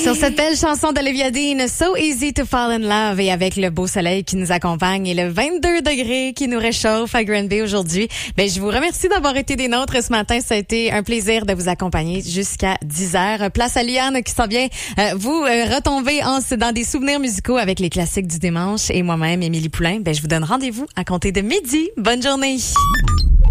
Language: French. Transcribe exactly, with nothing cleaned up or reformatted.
Sur cette belle chanson d'Olivia Dean, So Easy to Fall in Love, et avec le beau soleil qui nous accompagne et le vingt-deux degrés qui nous réchauffe à Granby aujourd'hui, ben, je vous remercie d'avoir été des nôtres ce matin. Ça a été un plaisir de vous accompagner jusqu'à dix heures. Place à Liane qui s'en vient euh, vous euh, retomber en, dans des souvenirs musicaux avec les classiques du dimanche, et moi-même, Émilie Poulain, ben, je vous donne rendez-vous à compter de midi. Bonne journée.